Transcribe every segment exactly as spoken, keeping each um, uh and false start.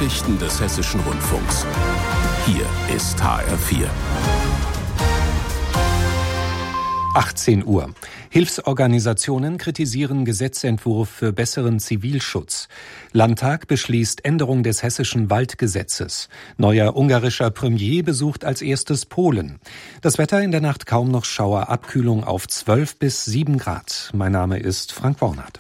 Nachrichten des Hessischen Rundfunks. Hier ist H R vier. achtzehn Uhr. Hilfsorganisationen kritisieren Gesetzentwurf für besseren Zivilschutz. Landtag beschließt Änderung des hessischen Waldgesetzes. Neuer ungarischer Premier besucht als erstes Polen. Das Wetter in der Nacht kaum noch Schauer, Abkühlung auf zwölf bis sieben Grad. Mein Name ist Frank Bornert.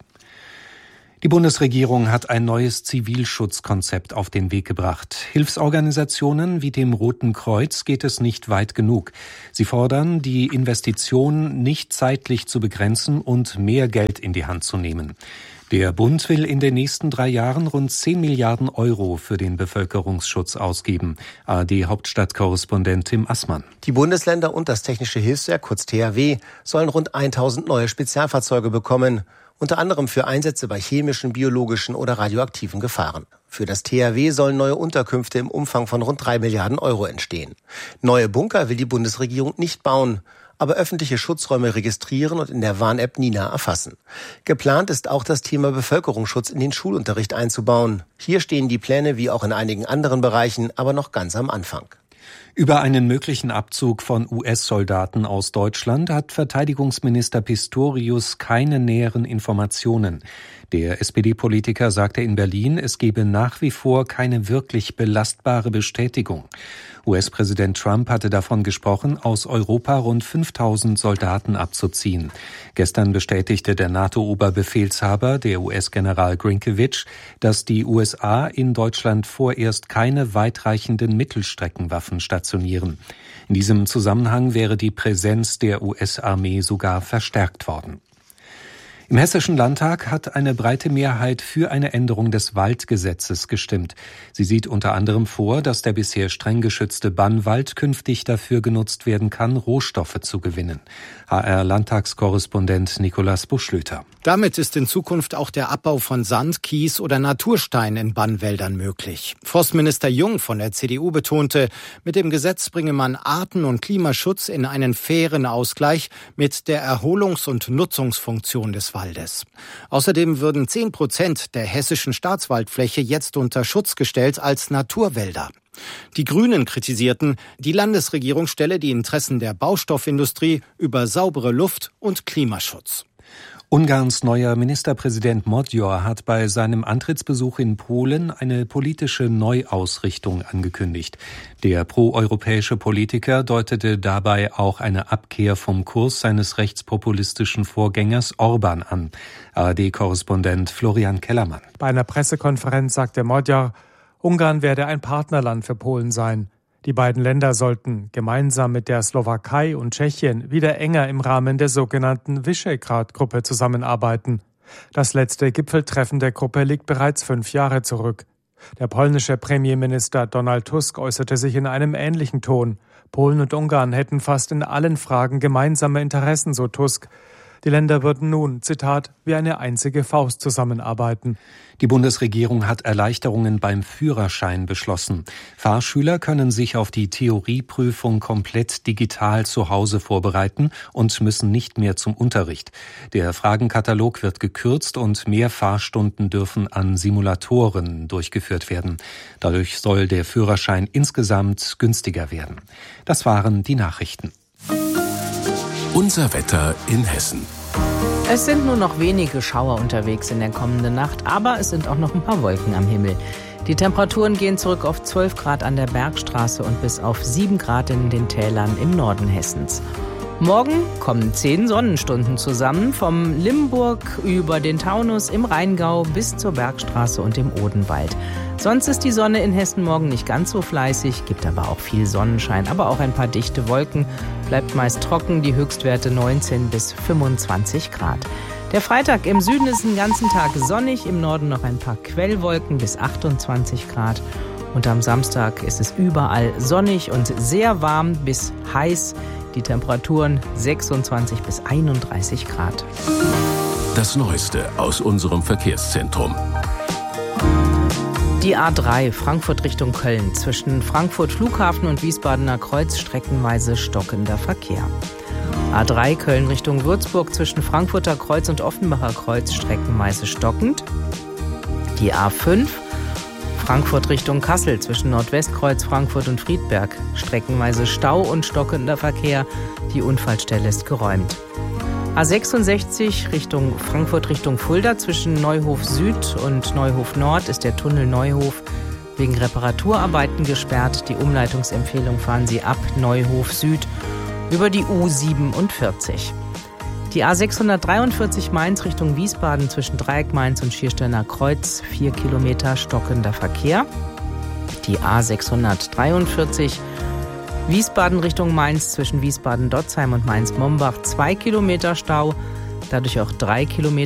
Die Bundesregierung hat ein neues Zivilschutzkonzept auf den Weg gebracht. Hilfsorganisationen wie dem Roten Kreuz geht es nicht weit genug. Sie fordern, die Investitionen nicht zeitlich zu begrenzen und mehr Geld in die Hand zu nehmen. Der Bund will in den nächsten drei Jahren rund zehn Milliarden Euro für den Bevölkerungsschutz ausgeben. A R D-Hauptstadtkorrespondent Tim Assmann. Die Bundesländer und das Technische Hilfswerk, kurz T H W, sollen rund tausend neue Spezialfahrzeuge bekommen. Unter anderem für Einsätze bei chemischen, biologischen oder radioaktiven Gefahren. Für das T H W sollen neue Unterkünfte im Umfang von rund drei Milliarden Euro entstehen. Neue Bunker will die Bundesregierung nicht bauen, aber öffentliche Schutzräume registrieren und in der Warn-App Nina erfassen. Geplant ist auch das Thema Bevölkerungsschutz in den Schulunterricht einzubauen. Hier stehen die Pläne wie auch in einigen anderen Bereichen aber noch ganz am Anfang. Über einen möglichen Abzug von U S-Soldaten aus Deutschland hat Verteidigungsminister Pistorius keine näheren Informationen. Der S P D-Politiker sagte in Berlin, es gebe nach wie vor keine wirklich belastbare Bestätigung. U S-Präsident Trump hatte davon gesprochen, aus Europa rund fünftausend Soldaten abzuziehen. Gestern bestätigte der NATO-Oberbefehlshaber, der U S-General Grynkewitsch, dass die U S A in Deutschland vorerst keine weitreichenden Mittelstreckenwaffen stationieren. In diesem Zusammenhang wäre die Präsenz der U S-Armee sogar verstärkt worden. Im Hessischen Landtag hat eine breite Mehrheit für eine Änderung des Waldgesetzes gestimmt. Sie sieht unter anderem vor, dass der bisher streng geschützte Bannwald künftig dafür genutzt werden kann, Rohstoffe zu gewinnen. H R-Landtagskorrespondent Nikolaus Buschlöter. Damit ist in Zukunft auch der Abbau von Sand, Kies oder Naturstein in Bannwäldern möglich. Forstminister Jung von der C D U betonte, mit dem Gesetz bringe man Arten- und Klimaschutz in einen fairen Ausgleich mit der Erholungs- und Nutzungsfunktion des Waldes. Außerdem würden zehn Prozent der hessischen Staatswaldfläche jetzt unter Schutz gestellt als Naturwälder. Die Grünen kritisierten, die Landesregierung stelle die Interessen der Baustoffindustrie über saubere Luft und Klimaschutz. Ungarns neuer Ministerpräsident Magyar hat bei seinem Antrittsbesuch in Polen eine politische Neuausrichtung angekündigt. Der proeuropäische Politiker deutete dabei auch eine Abkehr vom Kurs seines rechtspopulistischen Vorgängers Orban an. A R D-Korrespondent Florian Kellermann. Bei einer Pressekonferenz sagte Magyar, Ungarn werde ein Partnerland für Polen sein. Die beiden Länder sollten gemeinsam mit der Slowakei und Tschechien wieder enger im Rahmen der sogenannten Visegrad-Gruppe zusammenarbeiten. Das letzte Gipfeltreffen der Gruppe liegt bereits fünf Jahre zurück. Der polnische Premierminister Donald Tusk äußerte sich in einem ähnlichen Ton. Polen und Ungarn hätten fast in allen Fragen gemeinsame Interessen, so Tusk. Die Länder würden nun, Zitat, wie eine einzige Faust zusammenarbeiten. Die Bundesregierung hat Erleichterungen beim Führerschein beschlossen. Fahrschüler können sich auf die Theorieprüfung komplett digital zu Hause vorbereiten und müssen nicht mehr zum Unterricht. Der Fragenkatalog wird gekürzt und mehr Fahrstunden dürfen an Simulatoren durchgeführt werden. Dadurch soll der Führerschein insgesamt günstiger werden. Das waren die Nachrichten. Unser Wetter in Hessen. Es sind nur noch wenige Schauer unterwegs in der kommenden Nacht, aber es sind auch noch ein paar Wolken am Himmel. Die Temperaturen gehen zurück auf zwölf Grad an der Bergstraße und bis auf sieben Grad in den Tälern im Norden Hessens. Morgen kommen zehn Sonnenstunden zusammen, vom Limburg über den Taunus im Rheingau bis zur Bergstraße und im Odenwald. Sonst ist die Sonne in Hessen morgen nicht ganz so fleißig, gibt aber auch viel Sonnenschein, aber auch ein paar dichte Wolken. Bleibt meist trocken, die Höchstwerte neunzehn bis fünfundzwanzig Grad. Der Freitag im Süden ist den ganzen Tag sonnig, im Norden noch ein paar Quellwolken bis achtundzwanzig Grad. Und am Samstag ist es überall sonnig und sehr warm bis heiß. Die Temperaturen sechsundzwanzig bis einunddreißig Grad. Das Neueste aus unserem Verkehrszentrum. Die A drei Frankfurt Richtung Köln. Zwischen Frankfurt Flughafen und Wiesbadener Kreuz streckenweise stockender Verkehr. A drei Köln Richtung Würzburg. Zwischen Frankfurter Kreuz und Offenbacher Kreuz streckenweise stockend. Die A fünf Frankfurt Richtung Kassel zwischen Nordwestkreuz, Frankfurt und Friedberg. Streckenweise Stau und stockender Verkehr. Die Unfallstelle ist geräumt. A sechsundsechzig Richtung Frankfurt Richtung Fulda zwischen Neuhof Süd und Neuhof Nord ist der Tunnel Neuhof wegen Reparaturarbeiten gesperrt. Die Umleitungsempfehlung fahren Sie ab Neuhof Süd über die U siebenundvierzig. Die A sechshundertdreiundvierzig Mainz Richtung Wiesbaden zwischen Dreieck Mainz und Schiersteiner Kreuz, vier Kilometer stockender Verkehr. Die A sechshundertdreiundvierzig Wiesbaden Richtung Mainz zwischen Wiesbaden-Dotzheim und Mainz-Mombach, zwei Kilometer Stau, dadurch auch drei Kilometer